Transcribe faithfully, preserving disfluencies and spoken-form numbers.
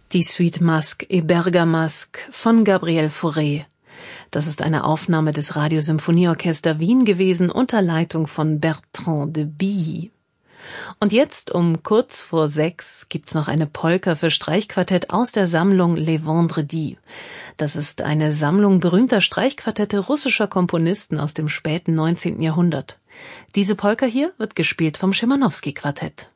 Die Suite Masque et Bergamasque von Gabriel Fauré. Das ist eine Aufnahme des Radiosymphonieorchester Wien gewesen unter Leitung von Bertrand de Billy. Und jetzt um kurz vor sechs gibt's noch eine Polka für Streichquartett aus der Sammlung Les Vendredis. Das ist eine Sammlung berühmter Streichquartette russischer Komponisten aus dem späten neunzehnten Jahrhundert. Diese Polka hier wird gespielt vom Schimanowski-Quartett.